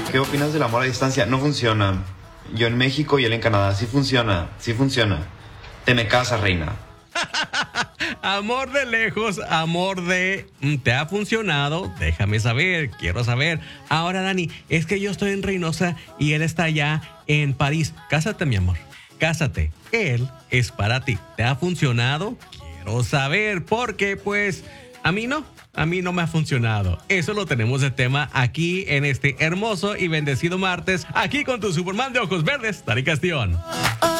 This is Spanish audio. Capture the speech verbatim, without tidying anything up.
¿Qué opinas del amor a distancia? No funciona. Yo en México y él en Canadá. Sí funciona, sí funciona. Te me casas, reina. Amor de lejos, amor de... ¿Te ha funcionado? Déjame saber, quiero saber. Ahora, Dani, es que yo estoy en Reynosa y él está allá en París. Cásate, mi amor, cásate. Él es para ti. ¿Te ha funcionado? Quiero saber, porque pues a mí no. A mí no me ha funcionado. Eso lo tenemos de tema aquí en este hermoso y bendecido martes, aquí con tu Superman de ojos verdes, Dani Castellón.